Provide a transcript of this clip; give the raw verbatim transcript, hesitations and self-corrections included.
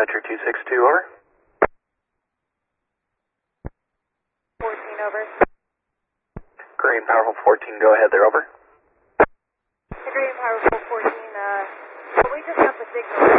Dispatcher two six two, over. fourteen, over. Green Powerful fourteen, go ahead there, over. Green Powerful fourteen, uh, we just got the signal.